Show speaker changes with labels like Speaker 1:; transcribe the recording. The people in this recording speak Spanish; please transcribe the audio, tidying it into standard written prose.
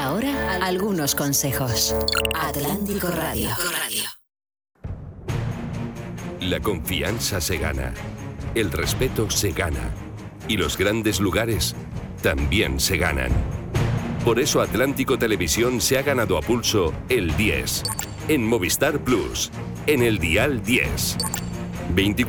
Speaker 1: ahora, algunos consejos. Atlántico Radio.
Speaker 2: La confianza se gana, el respeto se gana y los grandes lugares también se ganan. Por eso Atlántico Televisión se ha ganado a pulso el 10 en Movistar Plus, en el dial 10.